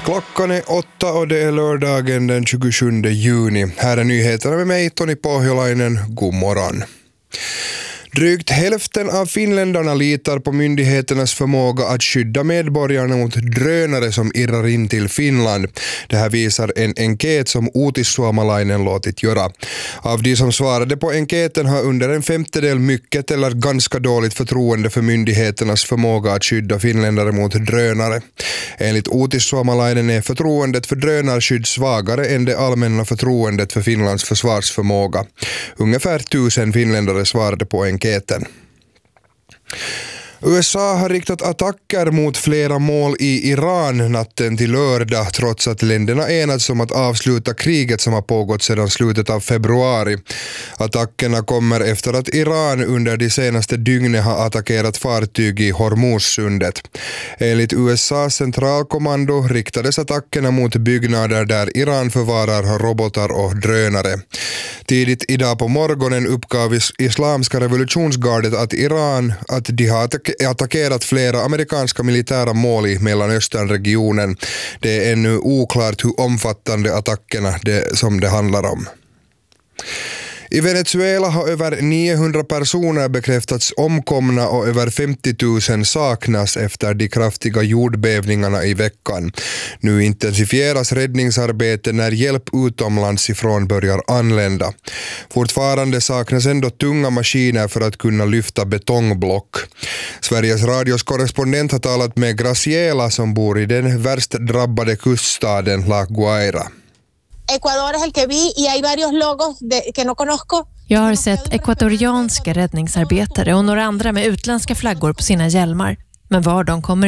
Klockan är 8 och det är lördagen den 27 juni. Här är nyheterna med mig, Toni Pohjolainen. God morgon. Drygt hälften av finländarna litar på myndigheternas förmåga att skydda medborgarna mot drönare som irrar in till Finland. Det här visar en enkät som Uutissuomalainen låtit göra. Av de som svarade på enkäten har under en femtedel mycket eller ganska dåligt förtroende för myndigheternas förmåga att skydda finländare mot drönare. Enligt Uutissuomalainen är förtroendet för drönarskydd svagare än det allmänna förtroendet för Finlands försvarsförmåga. Ungefär 1000 finländare svarade på enkäten. USA har riktat attacker mot flera mål i Iran natten till lördag trots att länderna enats om att avsluta kriget som har pågått sedan slutet av februari. Attackerna kommer efter att Iran under de senaste dygnen har attackerat fartyg i Hormuzsundet. Enligt USAs centralkommando riktades attackerna mot byggnader där Iran förvarar robotar och drönare. Tidigt idag på morgonen uppgav Islamska revolutionsgardet att de har attackerat flera amerikanska militära mål i Mellanösternregionen. Det är ännu oklart hur omfattande attackerna som det handlar om. I Venezuela har över 900 personer bekräftats omkomna och över 50 000 saknas efter de kraftiga jordbävningarna i veckan. Nu intensifieras räddningsarbete när hjälp utomlands ifrån börjar anlända. Fortfarande saknas ändå tunga maskiner för att kunna lyfta betongblock. Sveriges radios korrespondent har talat med Graciela som bor i den värst drabbade kuststaden La Guaira. Ecuador es el que vi y hay varios logos que no conozco. Jag har sett ekvadorianska räddningsarbetare och några andra med utländska flaggor på sina hjälmar. Men var de kommer